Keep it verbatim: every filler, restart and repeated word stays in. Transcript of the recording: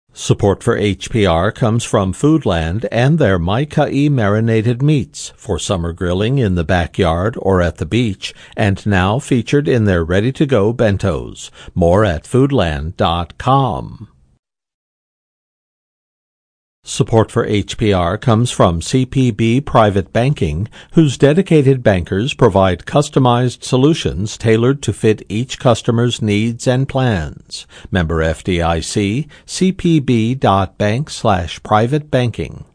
Support for H P R comes from Foodland and their Mai Kai marinated meats for summer grilling in the backyard or at the beach, and now featured in their ready-to-go bentos. More at foodland dot com. Support for H P R comes from C P B Private Banking, whose dedicated bankers provide customized solutions tailored to fit each customer's needs and plans. Member F D I C, C P B dot bank slash private banking.